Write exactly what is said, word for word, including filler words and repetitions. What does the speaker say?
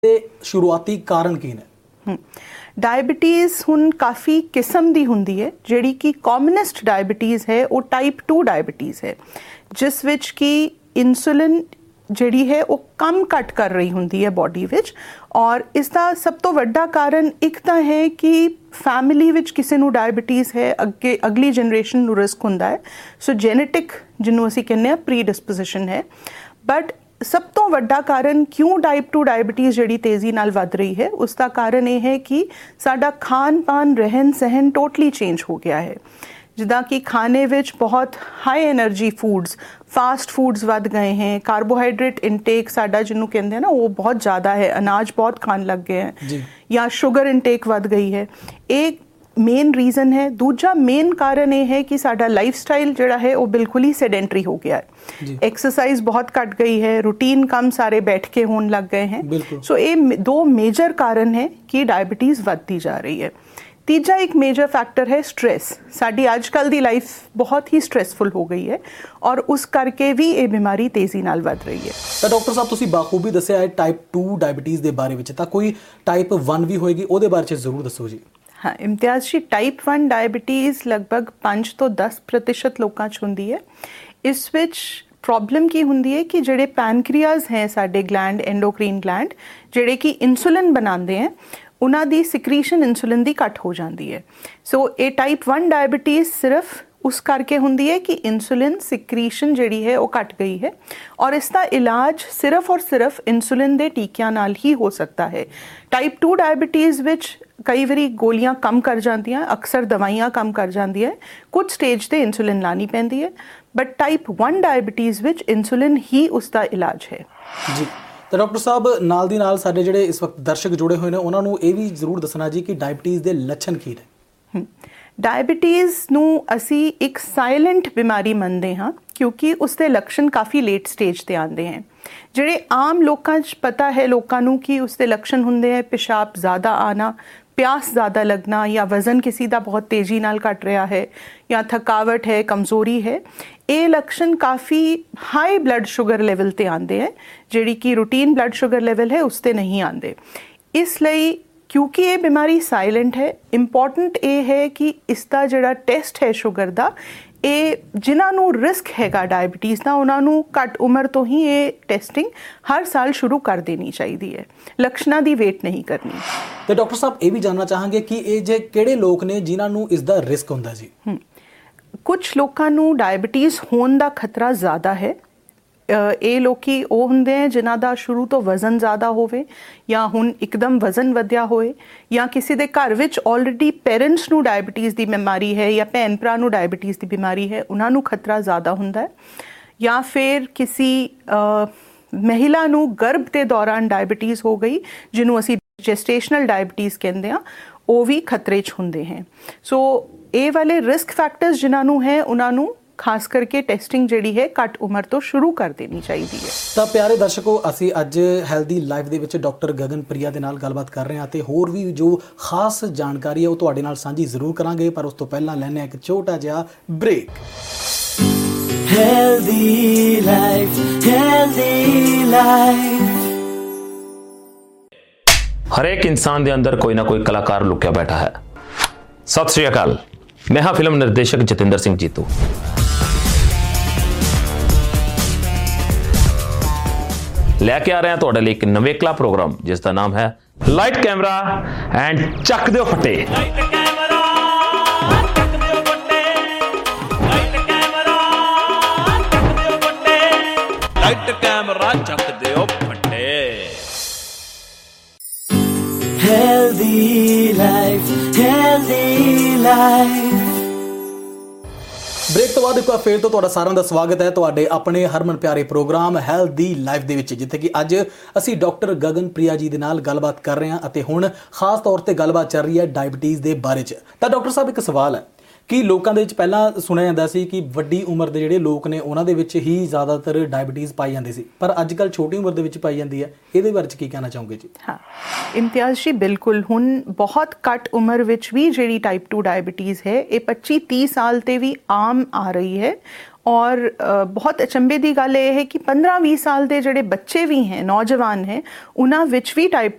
ਦੇ ਸ਼ੁਰੂਆਤੀ ਕਾਰਨ ਕੀ ਨੇ? ਡਾਇਬਟੀਜ਼ ਹੁਣ ਕਾਫੀ ਕਿਸਮ ਦੀ ਹੁੰਦੀ ਹੈ। ਜਿਹੜੀ ਕਿ ਕਾਮਨੈਸਟ ਡਾਇਬਟੀਜ਼ ਹੈ ਉਹ ਟਾਈਪ ਟੂ ਡਾਇਬਟੀਜ਼ ਹੈ, ਜਿਸ ਵਿੱਚ ਕਿ ਇਨਸੂਲਿਨ ਜਿਹੜੀ ਹੈ ਉਹ ਕੰਮ ਘੱਟ ਕਰ ਰਹੀ ਹੁੰਦੀ ਹੈ ਬੋਡੀ ਵਿੱਚ। ਔਰ ਇਸ ਦਾ ਸਭ ਤੋਂ ਵੱਡਾ ਕਾਰਨ ਇੱਕ ਤਾਂ ਹੈ ਕਿ ਫੈਮਿਲੀ ਵਿੱਚ ਕਿਸੇ ਨੂੰ ਡਾਇਬਟੀਜ਼ ਹੈ, ਅੱਗੇ ਅਗਲੀ ਜਨਰੇਸ਼ਨ ਨੂੰ ਰਿਸਕ ਹੁੰਦਾ ਹੈ। ਸੋ ਜੈਨੇਟਿਕ ਜਿਹਨੂੰ ਅਸੀਂ ਕਹਿੰਦੇ ਹਾਂ ਪ੍ਰੀ ਡਿਸਪੋਜੀਸ਼ਨ ਹੈ। ਬਟ ਸਭ ਤੋਂ ਵੱਡਾ ਕਾਰਨ ਕਿਉਂ ਟਾਈਪ ਟੂ ਡਾਇਬਟੀਜ਼ ਜਿਹੜੀ ਤੇਜ਼ੀ ਨਾਲ ਵੱਧ ਰਹੀ ਹੈ, ਉਸ ਦਾ ਕਾਰਨ ਇਹ ਹੈ ਕਿ ਸਾਡਾ ਖਾਣ ਪਾਨ ਰਹਿਣ ਸਹਿਣ ਟੋਟਲੀ ਚੇਂਜ ਹੋ ਗਿਆ ਹੈ। ਜਿੱਦਾਂ ਕਿ ਖਾਣੇ ਵਿੱਚ ਬਹੁਤ high energy foods, fast foods ਵੱਧ ਗਏ हैं, ਕਾਰਬੋਹਾਈਡਰੇਟ ਇਨਟੇਕ ਸਾਡਾ ਜਿਹਨੂੰ ਕਹਿੰਦੇ हैं ना वो बहुत ज़्यादा है, अनाज बहुत खाने लग गए हैं, या शुगर इनटेक ਵੱਧ गई है। एक ਮੇਨ ਰੀਜ਼ਨ ਹੈ। ਦੂਜਾ ਮੇਨ ਕਾਰਨ ਇਹ ਹੈ ਕਿ ਸਾਡਾ ਲਾਈਫ ਸਟਾਈਲ ਜਿਹੜਾ ਹੈ ਉਹ ਬਿਲਕੁਲ ਹੀ ਸੈਡੈਂਟਰੀ ਹੋ ਗਿਆ ਹੈ। ਐਕਸਰਸਾਈਜ਼ ਬਹੁਤ ਘੱਟ ਗਈ ਹੈ, ਰੂਟੀਨ ਕੰਮ ਸਾਰੇ ਬੈਠ ਕੇ ਹੋਣ ਲੱਗ ਗਏ हैं। ਸੋ ਇਹ ਦੋ ਮੇਜਰ ਕਾਰਨ ਹੈ ਕਿ ਡਾਇਬਟੀਜ਼ ਵੱਧਦੀ ਜਾ ਰਹੀ ਹੈ। ਤੀਜਾ ਇੱਕ ਮੇਜਰ ਫੈਕਟਰ ਹੈ ਸਟ੍ਰੈਸ। ਸਾਡੀ ਅੱਜ ਕੱਲ੍ਹ ਦੀ ਲਾਈਫ ਬਹੁਤ ਹੀ ਸਟ੍ਰੈਸਫੁਲ ਹੋ ਗਈ ਹੈ ਔਰ ਉਸ ਕਰਕੇ ਵੀ ਇਹ ਬਿਮਾਰੀ ਤੇਜ਼ੀ ਨਾਲ ਵੱਧ ਰਹੀ ਹੈ। ਤਾਂ ਡਾਕਟਰ ਸਾਹਿਬ ਤੁਸੀਂ ਬਾਖੂਬੀ ਦੱਸਿਆ ਹੈ ਟਾਈਪ ਟੂ ਡਾਇਬਟੀਜ਼ ਦੇ ਬਾਰੇ ਵਿੱਚ, ਤਾਂ ਕੋਈ ਟਾਈਪ ਵਨ ਵੀ ਹੋਏਗੀ, ਉਹਦੇ ਬਾਰੇ 'ਚ ਜ਼ਰੂਰ ਦੱਸੋ ਜੀ। ਹਾਂ ਇਮਤਿਆਜ਼ ਜੀ, ਟਾਈਪ ਵਨ ਡਾਇਬਟੀਜ਼ ਲਗਭਗ ਪੰਜ ਤੋਂ ਦਸ ਪ੍ਰਤੀਸ਼ਤ ਲੋਕਾਂ 'ਚ ਹੁੰਦੀ ਹੈ। ਇਸ ਵਿੱਚ ਪ੍ਰੋਬਲਮ ਕੀ ਹੁੰਦੀ ਹੈ ਕਿ ਜਿਹੜੇ ਪੈਨਕ੍ਰੀਆਜ਼ ਹੈ ਸਾਡੇ ਗਲੈਂਡ, ਐਂਡੋਕਰੀਨ ਗਲੈਂਡ, ਜਿਹੜੇ ਕਿ ਇਨਸੂਲਿਨ ਬਣਾਉਂਦੇ ਹੈ, ਉਹਨਾਂ ਦੀ ਸਿਕਰੀਸ਼ਨ ਇਨਸੂਲਿਨ ਦੀ ਘੱਟ ਹੋ ਜਾਂਦੀ ਹੈ। ਸੋ ਇਹ ਟਾਈਪ ਵਨ ਡਾਇਬਟੀਜ਼ ਸਿਰਫ ਉਸ ਕਰਕੇ ਹੁੰਦੀ ਹੈ ਕਿ ਇਨਸੂਲਿਨ ਸਿਕਰੀਸ਼ਨ ਜਿਹੜੀ ਹੈ ਉਹ ਘੱਟ ਗਈ ਹੈ ਔਰ ਇਸ ਦਾ ਇਲਾਜ ਸਿਰਫ ਔਰ ਸਿਰਫ ਇਨਸੂਲਿਨ ਦੇ ਟੀਕਿਆਂ ਨਾਲ ਹੀ ਹੋ ਸਕਦਾ ਹੈ। ਟਾਈਪ ਟੂ ਡਾਇਬਟੀਜ਼ ਵਿੱਚ ਕਈ ਵਾਰੀ ਗੋਲੀਆਂ ਕੰਮ ਕਰ ਜਾਂਦੀਆਂ, ਅਕਸਰ ਦਵਾਈਆਂ ਕੰਮ ਕਰ ਜਾਂਦੀਆਂ, ਕੁਝ ਸਟੇਜ ਤੇ ਇਨਸੂਲਿਨ ਲਾਣੀ ਪੈਂਦੀ ਹੈ। ਬਟ ਟਾਈਪ ਵਨ ਡਾਇਬਟੀਜ਼ ਵਿੱਚ ਇਨਸੂਲਿਨ ਹੀ ਉਸ ਦਾ ਇਲਾਜ ਹੈ ਜੀ। ਤਾਂ ਡਾਕਟਰ ਸਾਹਿਬ ਨਾਲ ਦੀ ਨਾਲ ਸਾਡੇ ਜਿਹੜੇ ਇਸ ਵਕਤ ਦਰਸ਼ਕ ਜੁੜੇ ਹੋਏ ਨੇ ਉਹਨਾਂ ਨੂੰ ਇਹ ਵੀ ਜ਼ਰੂਰ ਦੱਸਣਾ ਜੀ ਕਿ ਡਾਇਬਟੀਜ਼ ਦੇ ਲੱਛਣ ਕੀ ਨੇ। ਡਾਇਬਟੀਜ਼ ਨੂੰ ਅਸੀਂ ਇੱਕ ਸਾਇਲੈਂਟ ਬਿਮਾਰੀ ਮੰਨਦੇ ਹਾਂ ਕਿਉਂਕਿ ਉਸਦੇ ਲੱਛਣ ਕਾਫੀ ਲੇਟ ਸਟੇਜ ਤੇ ਆਉਂਦੇ ਹਨ। ਜਿਹੜੇ ਆਮ ਲੋਕਾਂ 'ਚ ਪਤਾ ਹੈ ਲੋਕਾਂ ਨੂੰ ਕਿ ਉਸਦੇ ਲੱਛਣ ਹੁੰਦੇ ਹੈ ਪਿਸ਼ਾਬ ਜ਼ਿਆਦਾ ਆਣਾ, ਪਿਆਸ ਜ਼ਿਆਦਾ ਲੱਗਣਾ, ਜਾਂ ਵਜ਼ਨ ਕਿਸੇ ਦਾ ਬਹੁਤ ਤੇਜ਼ੀ ਨਾਲ ਘਟ ਰਿਹਾ ਹੈ, ਜਾਂ ਥਕਾਵਟ ਹੈ, ਕਮਜ਼ੋਰੀ ਹੈ। ਇਹ ਲੱਛਣ ਕਾਫੀ ਹਾਈ ਬਲੱਡ ਸ਼ੂਗਰ ਲੈਵਲ ਤੇ ਆਉਂਦੇ ਹੈ, ਜਿਹੜੀ ਕਿ ਰੂਟੀਨ ਬਲੱਡ ਸ਼ੂਗਰ ਲੈਵਲ ਹੈ ਉਸ ਤੇ ਨਹੀਂ ਆਉਂਦੇ। ਇਸ ਲਈ ਕਿਉਂਕਿ ਇਹ ਬਿਮਾਰੀ ਸਾਇਲੈਂਟ ਹੈ, ਇੰਪੋਰਟੈਂਟ ਇਹ ਹੈ ਕਿ ਇਸ ਦਾ ਜਿਹੜਾ ਟੈਸਟ ਹੈ ਸ਼ੂਗਰ ਦਾ, ਇਹ ਜਿਨ੍ਹਾਂ ਨੂੰ ਰਿਸਕ ਹੈਗਾ ਡਾਇਬਟੀਜ਼ ਦਾ ਉਹਨਾਂ ਨੂੰ ਘੱਟ ਉਮਰ ਤੋਂ ਹੀ ਇਹ ਟੈਸਟਿੰਗ ਹਰ ਸਾਲ ਸ਼ੁਰੂ ਕਰ ਦੇਣੀ ਚਾਹੀਦੀ ਹੈ, ਲੱਛਣਾਂ ਦੀ ਵੇਟ ਨਹੀਂ ਕਰਨੀ। ਤੇ ਡਾਕਟਰ ਸਾਹਿਬ ਇਹ ਵੀ ਜਾਣਨਾ ਚਾਹਾਂਗੇ ਕਿ ਇਹ ਜੇ ਕਿਹੜੇ ਲੋਕ ਨੇ ਜਿਨ੍ਹਾਂ ਨੂੰ ਇਸ ਦਾ ਰਿਸਕ ਹੁੰਦਾ ਜੀ? ਕੁਝ ਲੋਕਾਂ ਨੂੰ ਡਾਇਬਟੀਜ਼ ਹੋਣ ਦਾ ਖਤਰਾ ਜ਼ਿਆਦਾ ਹੈ। ਇਹ ਲੋਕੀ ਉਹ ਹੁੰਦੇ ਹੈ ਜਿਨ੍ਹਾਂ ਦਾ ਸ਼ੁਰੂ ਤੋਂ ਵਜ਼ਨ ਜ਼ਿਆਦਾ ਹੋਵੇ, ਜਾਂ ਹੁਣ ਇੱਕਦਮ ਵਜ਼ਨ ਵਧਿਆ ਹੋਏ, ਜਾਂ ਕਿਸੇ ਦੇ ਘਰ ਵਿੱਚ ਆਲਰੇਡੀ ਪੇਰੈਂਟਸ ਨੂੰ ਡਾਇਬਟੀਜ਼ ਦੀ ਬਿਮਾਰੀ ਹੈ ਜਾਂ ਭੈਣ ਭਰਾ ਨੂੰ ਡਾਇਬਟੀਜ਼ ਦੀ ਬਿਮਾਰੀ ਹੈ, ਉਹਨਾਂ ਨੂੰ ਖਤਰਾ ਜ਼ਿਆਦਾ ਹੁੰਦਾ ਹੈ। ਜਾਂ ਫਿਰ ਕਿਸੇ ਮਹਿਲਾ ਨੂੰ ਗਰਭ ਦੇ ਦੌਰਾਨ ਡਾਇਬਟੀਜ਼ ਹੋ ਗਈ, ਜਿਹਨੂੰ ਅਸੀਂ ਜੈਸਟੇਸ਼ਨਲ ਡਾਇਬਟੀਜ਼ ਕਹਿੰਦੇ ਹਾਂ, ਉਹ ਵੀ ਖਤਰੇ 'ਚ ਹੁੰਦੇ ਹੈ। ਸੋ ਇਹ ਵਾਲੇ ਰਿਸਕ ਫੈਕਟਰਸ ਜਿਨ੍ਹਾਂ ਨੂੰ ਹੈ ਉਹਨਾਂ ਨੂੰ ਖਾਸ ਕਰਕੇ ਟੈਸਟਿੰਗ ਜਿਹੜੀ ਹੈ ਘੱਟ ਉਮਰ ਤੋਂ ਸ਼ੁਰੂ ਕਰ ਦੇਣੀ ਚਾਹੀਦੀ ਹੈ। ਤਾਂ ਪਿਆਰੇ ਦਰਸ਼ਕੋ, ਅਸੀਂ ਅੱਜ ਹੈਲਦੀ ਲਾਈਫ ਦੇ ਵਿੱਚ ਡਾਕਟਰ ਗਗਨ ਪ੍ਰਿਆ ਦੇ ਨਾਲ ਗੱਲਬਾਤ ਕਰ ਰਹੇ ਹਾਂ ਤੇ ਹੋਰ ਵੀ ਜੋ ਖਾਸ ਜਾਣਕਾਰੀ ਹੈ ਉਹ ਤੁਹਾਡੇ ਨਾਲ ਸਾਂਝੀ ਜ਼ਰੂਰ ਕਰਾਂਗੇ, ਪਰ ਉਸ ਤੋਂ ਪਹਿਲਾਂ ਲੈਂਦੇ ਹਾਂ ਇੱਕ ਛੋਟਾ ਜਿਹਾ break. Healthy life, healthy life. ਹਰੇਕ ਇਨਸਾਨ ਦੇ ਅੰਦਰ ਕੋਈ ਨਾ ਕੋਈ ਕਲਾਕਾਰ ਲੁਕਿਆ ਬੈਠਾ ਹੈ। ਸਤਿ ਸ਼੍ਰੀ ਅਕਾਲ, ਮੈਂ ਹਾਂ ਫਿਲਮ ਨਿਰਦੇਸ਼ਕ ਜਤਿੰਦਰ ਸਿੰਘ ਜੀਤੂ। ਲੈ ਕੇ ਆ ਰਹੇ ਹਾਂ ਤੁਹਾਡੇ ਲਈ ਇੱਕ ਨਵੇਕਲਾ ਪ੍ਰੋਗਰਾਮ ਜਿਸ ਦਾ ਨਾਮ ਹੈ ਲਾਈਟ ਕੈਮਰਾ ਐਂਡ ਚੱਕ ਦਿਓ ਫੱਟੇ। ਲਾਈਟ ਕੈਮਰਾ ਚੱਕ ਦਿਓ ਫੱਟੇ। Healthy life, healthy life. Break ਤੋਂ ਬਾਅਦ ਇੱਕ ਵਾਰ ਫੇਰ ਤੋਂ ਤੁਹਾਡਾ ਸਾਰਿਆਂ ਦਾ ਸਵਾਗਤ ਹੈ ਤੁਹਾਡੇ ਆਪਣੇ ਹਰਮਨ ਪਿਆਰੇ ਪ੍ਰੋਗਰਾਮ ਹੈਲਦੀ ਲਾਈਫ ਦੇ ਵਿੱਚ, ਜਿੱਥੇ ਕਿ ਅੱਜ ਅਸੀਂ ਡਾਕਟਰ ਗਗਨ ਪ੍ਰਿਆ ਜੀ ਦੇ ਨਾਲ ਗੱਲਬਾਤ ਕਰ ਰਹੇ ਹਾਂ ਅਤੇ ਹੁਣ ਖਾਸ ਤੌਰ ਤੇ ਗੱਲਬਾਤ ਚੱਲ ਰਹੀ ਹੈ ਡਾਇਬਟੀਜ਼ ਦੇ ਬਾਰੇ 'ਚ। ਤਾਂ ਡਾਕਟਰ ਸਾਹਿਬ ਇੱਕ ਸਵਾਲ ਹੈ ਕਿ ਲੋਕਾਂ ਦੇ ਵਿੱਚ ਪਹਿਲਾਂ ਸੁਣਿਆ ਜਾਂਦਾ ਸੀ ਕਿ ਵੱਡੀ ਉਮਰ ਦੇ ਜਿਹੜੇ ਲੋਕ ਨੇ ਉਹਨਾਂ ਦੇ ਵਿੱਚ ਹੀ ਜ਼ਿਆਦਾਤਰ ਡਾਇਬਟੀਜ਼ ਪਾਈ ਜਾਂਦੀ ਸੀ, ਪਰ ਅੱਜ ਕੱਲ੍ਹ ਛੋਟੀ ਉਮਰ ਦੇ ਵਿੱਚ ਪਾਈ ਜਾਂਦੀ ਹੈ। ਇਹਦੇ ਬਾਰੇ 'ਚ ਕੀ ਕਹਿਣਾ ਚਾਹੋਗੇ ਜੀ? ਹਾਂ ਇਮਤਿਆਜ਼ ਜੀ, ਬਿਲਕੁਲ ਹੁਣ ਬਹੁਤ ਘੱਟ ਉਮਰ ਵਿੱਚ ਵੀ ਜਿਹੜੀ ਟਾਈਪ ਟੂ ਡਾਇਬਟੀਜ਼ ਹੈ ਇਹ ਪੱਚੀ ਤੀਹ ਸਾਲ 'ਤੇ ਵੀ ਆਮ ਆ ਰਹੀ ਹੈ ਔਰ ਅ, ਬਹੁਤ ਅਚੰਭੇ ਦੀ ਗੱਲ ਇਹ ਹੈ ਕਿ ਪੰਦਰਾਂ ਵੀਹ ਸਾਲ ਦੇ ਜਿਹੜੇ ਬੱਚੇ ਵੀ ਹੈ, ਨੌਜਵਾਨ ਹੈ, ਉਹਨਾਂ ਵਿੱਚ ਵੀ ਟਾਈਪ